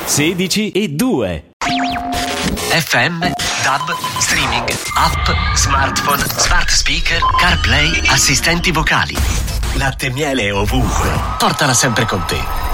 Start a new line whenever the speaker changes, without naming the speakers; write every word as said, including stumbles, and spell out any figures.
sedici e due.
F M, D A B, streaming, app, smartphone, smart speaker, CarPlay, assistenti vocali. Latte e miele ovunque. Portala sempre con te.